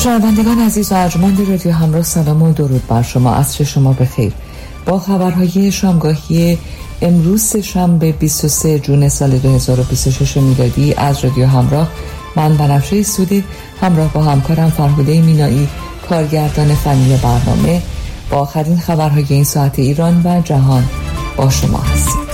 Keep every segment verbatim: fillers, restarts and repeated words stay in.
شنوندگان عزیز و ارجمند رادیو همراه، سلام و درود بر شما. عصر شما بخیر. با خبرهای شامگاهی امروز شنبه بیست و سوم ژوئن سال دو هزار و بیست و شش میلادی از رادیو همراه، من بنفشه سودی همراه با همکارم فرهاده مینایی، کارگردان فنی برنامه، با آخرین خبرهای این ساعت ایران و جهان با شما هستیم.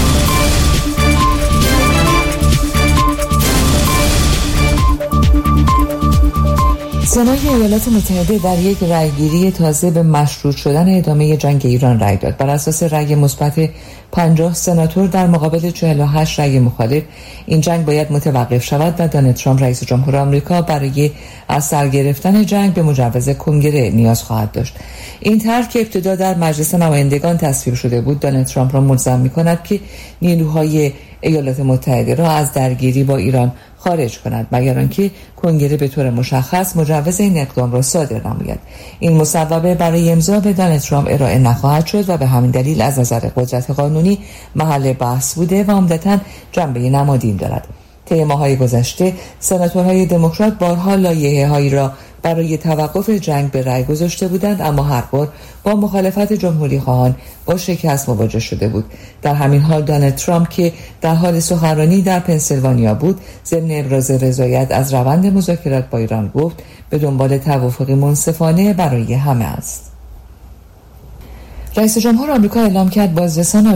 سنای ایالات متحده در یک رأیگیری تازه به مشروط شدن ادامه جنگ ایران رأی داد. بر اساس رأی مثبت پنجاه سناتور در مقابل چهل و هشت رأی مخالف، این جنگ باید متوقف شود و دونالد ترامپ رئیس جمهور آمریکا برای از سر گرفتن جنگ به مجوز کنگره نیاز خواهد داشت. این طرح که ابتدا در مجلس نمایندگان تصویب شده بود، دونالد ترامپ را ملزم می‌کند که نیروهای ایالات متحده را از درگیری با ایران خارج کند، مگر آنکه کنگره به طور مشخص مجوز این اقدام را صادر نماید. این مصوبه برای امضا به دونالد ترامپ ارائه نخواهد شد و به همین دلیل از نظر قدرت قانونی محل بحث بوده و عمدتاً جنبه نمادین دارد. طی ماه‌های گذشته سناتورهای دموکرات بارها لایحه‌هایی را برای توقف جنگ به رأی گذاشته بودند، اما هر بار با مخالفت جمهوری خواهان با شکست مواجه شده بود. در همین حال دونالد ترامپ که در حال سخنرانی در پنسیلوانیا بود، ضمن ابراز رضایت از روند مذاکرات با ایران گفت به دنبال توافقی منصفانه برای همه است. رئیس جمهور آمریکا اعلام کرد بازرسان